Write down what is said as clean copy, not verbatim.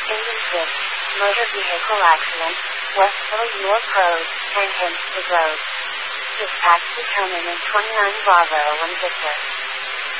Engine 6, motor vehicle accident, Westville York Road, and Hempstead Road. Dispatch determined in 29 Bravo 1 Victor.